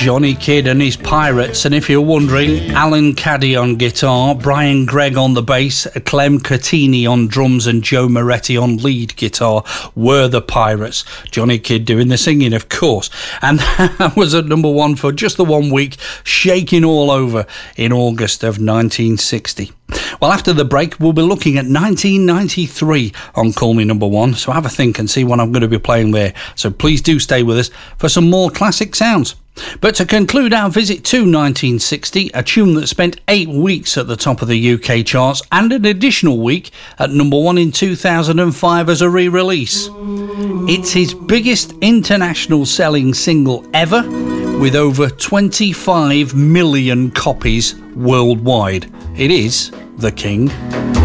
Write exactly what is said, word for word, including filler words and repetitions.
Johnny Kidd and his Pirates, and if you're wondering, Alan Caddy on guitar, Brian Gregg on the bass, Clem Catini on drums and Joe Moretti on lead guitar were the Pirates. Johnny Kidd doing the singing, of course, and that was at number one for just the one week, shaking all over in August of nineteen sixty. Well, after the break, we'll be looking at nineteen ninety-three on Call Me Number One, so have a think and see what I'm going to be playing there. So please do stay with us for some more classic sounds. But to conclude our visit to nineteen sixty, a tune that spent eight weeks at the top of the U K charts and an additional week at number one in two thousand five as a re-release. It's his biggest international selling single ever, with over twenty-five million copies worldwide. It is The King.